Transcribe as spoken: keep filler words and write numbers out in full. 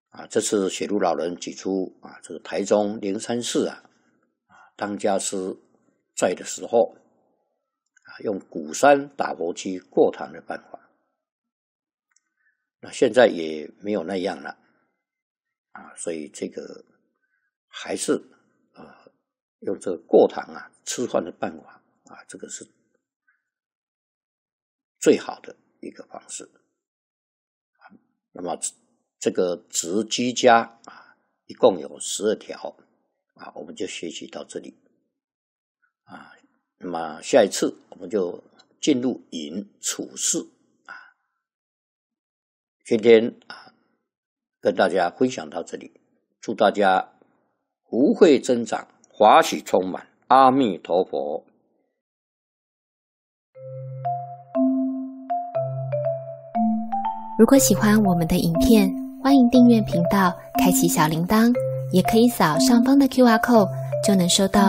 啊，这次写入老人举出啊，这个台中灵山寺啊，当家师在的时候啊，用鼓山打佛机过堂的办法。那现在也没有那样了啊，所以这个还是啊用这个过堂啊吃饭的办法啊，这个是最好的一个方式。啊、那么这个直居家啊，一共有十二条啊，我们就学习到这里啊。那么下一次我们就进入饮处事。今天啊，跟大家分享到这里，祝大家福慧增长，华喜充满，阿弥陀佛。 如果喜欢我们的影片，欢迎订阅频道，开启小铃铛，也可以扫上方的 Q R code，就能收到